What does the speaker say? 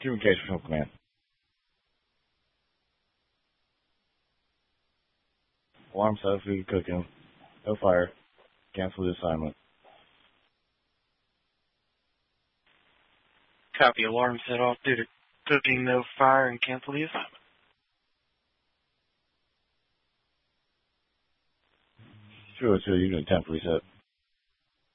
Communication from command. Alarm set off, food cooking. No fire. Cancel the assignment. Copy. Alarm set off due to cooking, no fire, and cancel the assignment. 202, unit 10 reset.